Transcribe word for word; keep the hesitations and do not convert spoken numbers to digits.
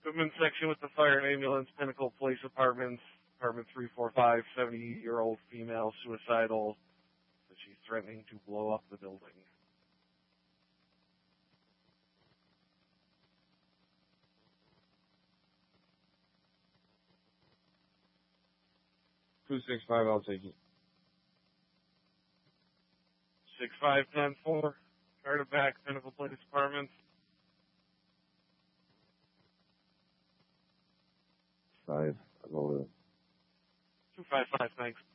equipment section with the fire and ambulance, Pinnacle Place Apartments, apartment three four five, seventy-year-old female, suicidal. That she's threatening to blow up the building. two six five, I'll take it. six five ten four, Carter back, Pinnacle Place Apartments. Five. I'll go with it. two five five, thanks.